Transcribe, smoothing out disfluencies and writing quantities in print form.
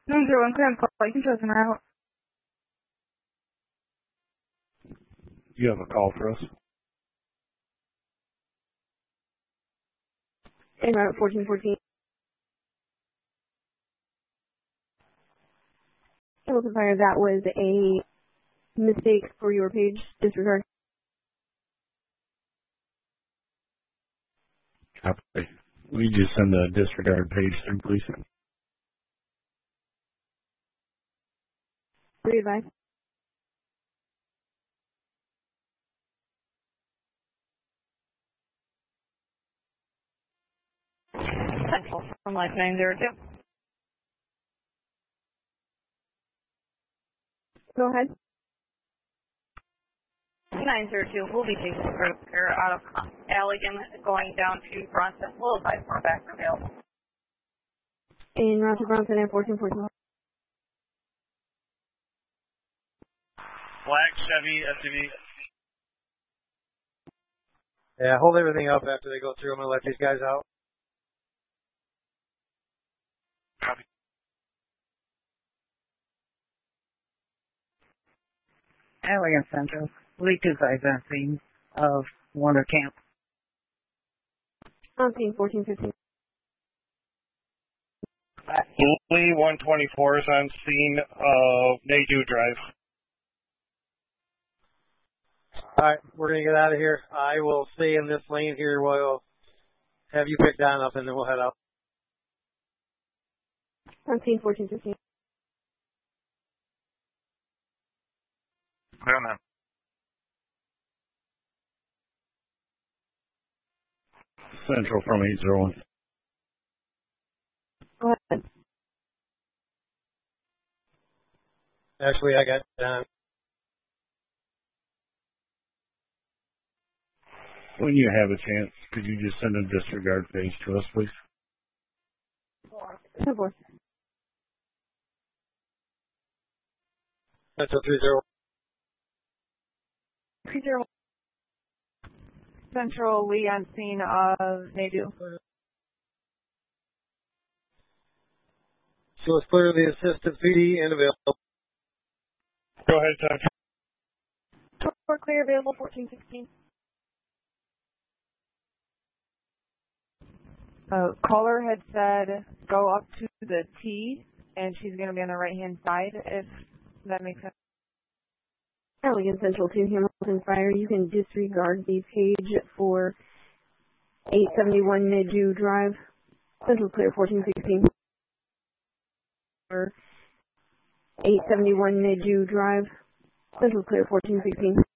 901 clear, flight control center out. You have a call for us? En route 1414. Hamilton Fire, that was a mistake for your page. Disregard. Copy. Will you just send the disregard page through, please? Re-advise. Central from Life 902. Go ahead. 902 will be taking repair out of Allegan going down to Bronson. We'll advise more back available. En route to Bronson at 1414. Black Chevy SUV. Yeah, hold everything up after they go through. I'm going to let these guys out. Copy. Allegan Central, Lee 25 on scene of Warner Camp. On scene 1415. Lee 124 is on scene of Nadu Drive. Alright, we're going to get out of here. I will stay in this lane here. We'll have you pick Don up and then we'll head out. On scene 1415. Clear, man. Central from 801. Go ahead. Actually, I got Don. When you have a chance, could you just send a disregard page to us, please? Support. Central 30. 30. Central, Lee on scene of Nadu. So it's clear the assistant PD and available. Go ahead, Todd. For clear, available 1416. Caller had said go up to the T, and she's going to be on the right-hand side, if that makes sense. Allegan Central to Hamilton Fire, you can disregard the page for 871 Nadu Drive. Central clear 1416. For 871 Nadu Drive. Central clear 1416.